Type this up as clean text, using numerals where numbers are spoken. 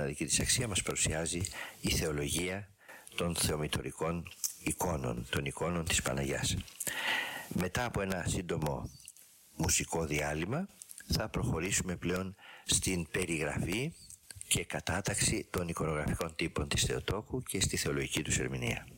μοναδική της αξία μας παρουσιάζει η θεολογία των θεομητορικών εικόνων, των εικόνων της Παναγιάς. Μετά από ένα σύντομο μουσικό διάλειμμα θα προχωρήσουμε πλέον στην περιγραφή και κατάταξη των εικονογραφικών τύπων της Θεοτόκου και στη θεολογική τους ερμηνεία.